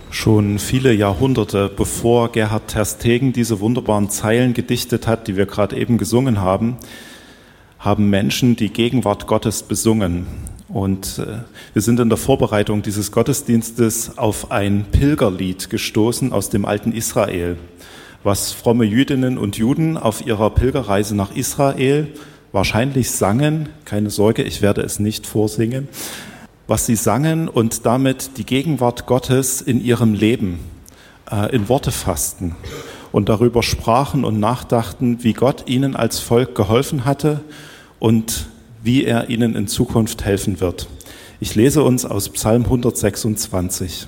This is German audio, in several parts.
Schon viele Jahrhunderte bevor Gerhard Terstegen diese wunderbaren Zeilen gedichtet hat, die wir gerade eben gesungen haben, haben Menschen die Gegenwart Gottes besungen. Und wir sind in der Vorbereitung dieses Gottesdienstes auf ein Pilgerlied gestoßen aus dem alten Israel, was fromme Jüdinnen und Juden auf ihrer Pilgerreise nach Israel wahrscheinlich sangen. Keine Sorge, ich werde es nicht vorsingen. Was sie sangen und damit die Gegenwart Gottes in ihrem Leben in Worte fassten und darüber sprachen und nachdachten, wie Gott ihnen als Volk geholfen hatte und wie er ihnen in Zukunft helfen wird. Ich lese uns aus Psalm 126.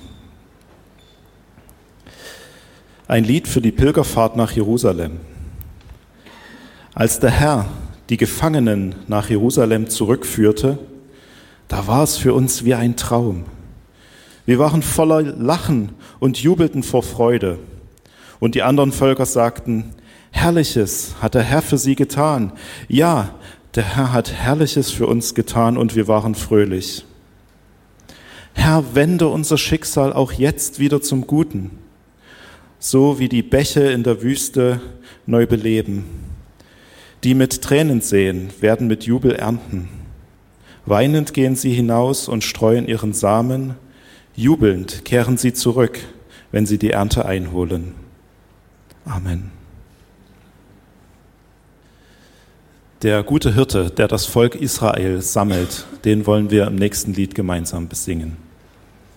Ein Lied für die Pilgerfahrt nach Jerusalem. Als der Herr die Gefangenen nach Jerusalem zurückführte, da war es für uns wie ein Traum. Wir waren voller Lachen und jubelten vor Freude. Und die anderen Völker sagten, Herrliches hat der Herr für sie getan. Ja, der Herr hat Herrliches für uns getan und wir waren fröhlich. Herr, wende unser Schicksal auch jetzt wieder zum Guten, so wie die Bäche in der Wüste neu beleben. Die mit Tränen säen, werden mit Jubel ernten. Weinend gehen sie hinaus und streuen ihren Samen, jubelnd kehren sie zurück, wenn sie die Ernte einholen. Amen. Der gute Hirte, der das Volk Israel sammelt, den wollen wir im nächsten Lied gemeinsam besingen.